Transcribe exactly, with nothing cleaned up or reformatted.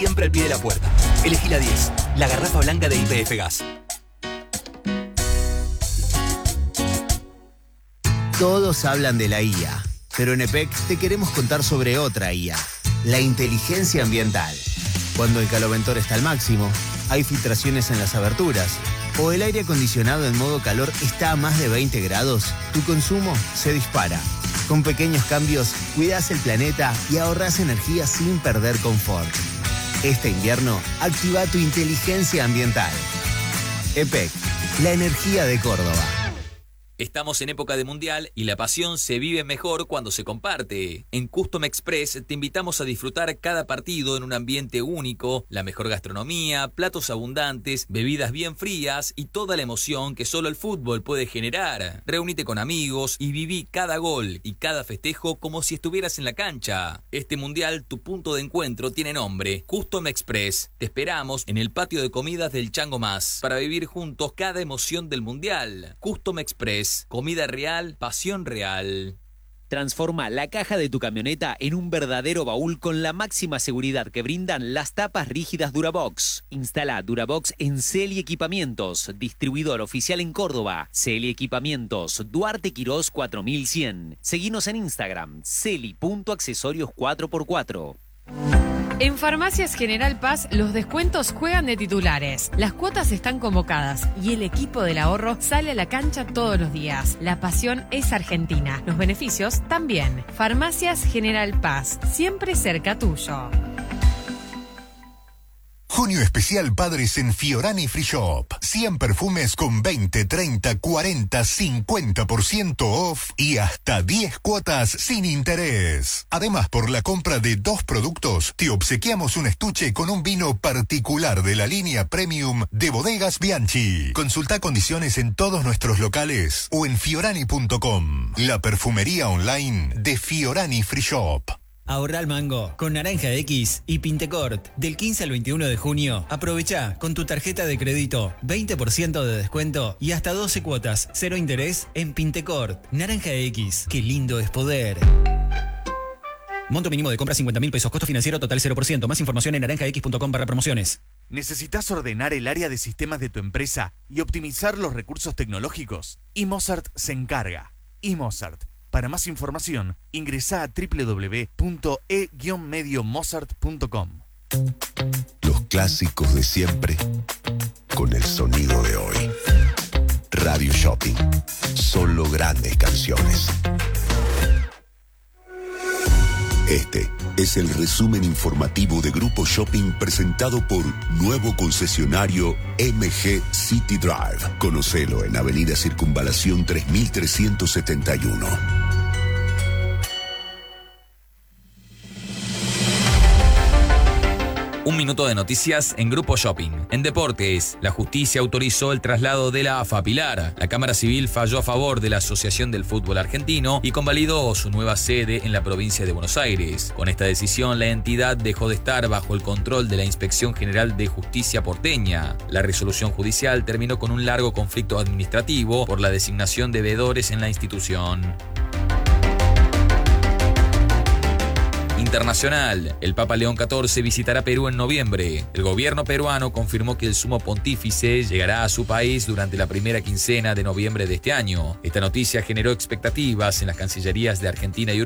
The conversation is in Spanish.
siempre al pie de la puerta. Elegí la diez, la garrafa blanca de Y P F Gas. Todos hablan de la I A, pero en E P E C te queremos contar sobre otra I A, la inteligencia ambiental. Cuando el caloventor está al máximo, hay filtraciones en las aberturas, o el aire acondicionado en modo calor está a más de veinte grados, tu consumo se dispara. Con pequeños cambios, cuidas el planeta y ahorras energía sin perder confort. Este invierno, activa tu inteligencia ambiental. E P E C, la energía de Córdoba. Estamos en época de mundial y la pasión se vive mejor cuando se comparte. En Custom Express te invitamos a disfrutar cada partido en un ambiente único, la mejor gastronomía, platos abundantes, bebidas bien frías y toda la emoción que solo el fútbol puede generar. Reúnete con amigos y viví cada gol y cada festejo como si estuvieras en la cancha. Este mundial, tu punto de encuentro tiene nombre, Custom Express. Te esperamos en el patio de comidas del Chango Más para vivir juntos cada emoción del mundial. Custom Express. Comida real, pasión real. Transforma la caja de tu camioneta en un verdadero baúl con la máxima seguridad que brindan las tapas rígidas Durabox. Instala Durabox en Celi Equipamientos, distribuidor oficial en Córdoba. Celi Equipamientos, Duarte Quirós cuatro mil cien. Seguinos en Instagram, celi punto accesorios cuatro por cuatro. En Farmacias General Paz, los descuentos juegan de titulares. Las cuotas están convocadas y el equipo del ahorro sale a la cancha todos los días. La pasión es argentina. Los beneficios también. Farmacias General Paz, siempre cerca tuyo. Junio especial Padres en Fiorani Free Shop. cien perfumes con veinte, treinta, cuarenta, cincuenta por ciento off y hasta diez cuotas sin interés. Además, por la compra de dos productos, te obsequiamos un estuche con un vino particular de la línea Premium de Bodegas Bianchi. Consulta condiciones en todos nuestros locales o en fiorani punto com. La perfumería online de Fiorani Free Shop. Ahorra al mango con Naranja X y Pintecort. Del quince al veintiuno de junio, aprovecha con tu tarjeta de crédito veinte por ciento de descuento y hasta doce cuotas, cero interés en Pintecort. Naranja X, qué lindo es poder. Monto mínimo de compra cincuenta mil pesos, costo financiero total cero por ciento. Más información en naranja x punto com barra promociones. ¿Necesitas ordenar el área de sistemas de tu empresa y optimizar los recursos tecnológicos? iMozart se encarga. iMozart. Para más información, ingresa a doble u doble u doble u punto e guion medio mozart punto com. Los clásicos de siempre con el sonido de hoy. Radio Shopping. Solo grandes canciones. Este es el resumen informativo de Grupo Shopping presentado por nuevo concesionario M G City Drive. Conocelo en Avenida Circunvalación tres mil trescientos setenta y uno. Un minuto de noticias en Grupo Shopping. En deportes, la justicia autorizó el traslado de la A F A Pilar. La Cámara Civil falló a favor de la Asociación del Fútbol Argentino y convalidó su nueva sede en la provincia de Buenos Aires. Con esta decisión, la entidad dejó de estar bajo el control de la Inspección General de Justicia porteña. La resolución judicial terminó con un largo conflicto administrativo por la designación de veedores en la institución. Internacional. El Papa León catorce visitará Perú en noviembre. El gobierno peruano confirmó que el sumo pontífice llegará a su país durante la primera quincena de noviembre de este año. Esta noticia generó expectativas en las cancillerías de Argentina y Uruguay.